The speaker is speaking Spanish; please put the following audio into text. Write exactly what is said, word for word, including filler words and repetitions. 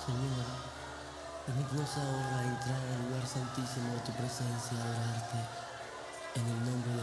Señor, permítanos ahora entrar al lugar santísimo de tu presencia, adorarte en el nombre de